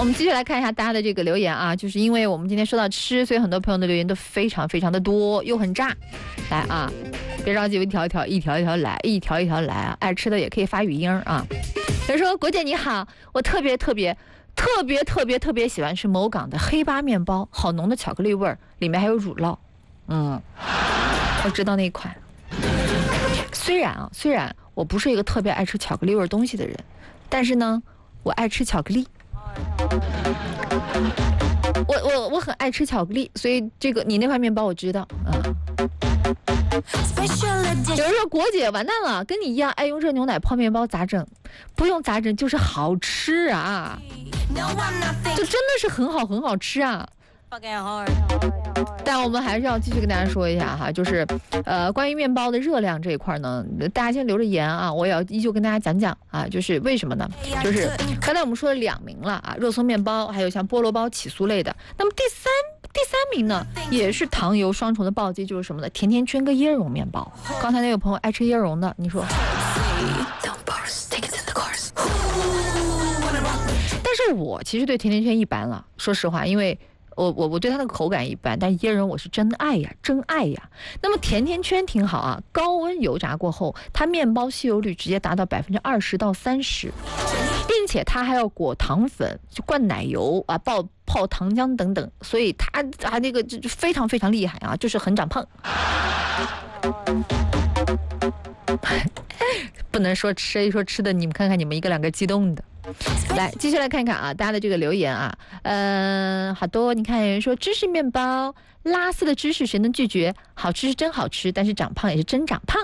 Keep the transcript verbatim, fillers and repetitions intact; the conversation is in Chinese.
我们继续来看一下大家的这个留言啊，就是因为我们今天说到吃，所以很多朋友的留言都非常非常的多，又很炸。来啊，别着急，一条一条一条一条来，一条一条来啊！爱吃的也可以发语音啊。比如说国姐你好，我特别特别特别特别特别喜欢吃某港的黑巴面包，好浓的巧克力味儿，里面还有乳酪。嗯，我知道那一款。虽然啊，虽然我不是一个特别爱吃巧克力味东西的人，但是呢，我爱吃巧克力。我我我很爱吃巧克力，所以这个你那块面包我知道啊。有人说国姐完蛋了，跟你一样爱用热牛奶泡面包咋整？不用咋整，就是好吃啊，就真的是很好很好吃啊。但我们还是要继续跟大家说一下哈，就是呃，关于面包的热量这一块呢，大家先留着言啊，我也要依旧跟大家讲讲啊，就是为什么呢？就是刚才我们说了两名了啊，肉松面包，还有像菠萝包、起酥类的。那么第三第三名呢，也是糖油双重的暴击，就是什么呢？甜甜圈跟椰蓉面包。刚才那位朋友爱吃椰蓉的，你说？但是我其实对甜甜圈一般了，说实话，因为。我我我对它的口感一般，但椰蓉我是真爱呀，真爱呀。那么甜甜圈挺好啊，高温油炸过后，它面包吸油率直接达到百分之二十到三十，并且它还要裹糖粉，就灌奶油啊，爆泡糖浆等等，所以它啊那个就非常非常厉害啊，就是很长胖。不能说吃一说吃的，你们看看你们一个两个激动的。来，继续来看看啊，大家的这个留言啊，嗯、呃，好多。你看有人说芝士面包，拉丝的芝士谁能拒绝？好吃是真好吃，但是长胖也是真长胖。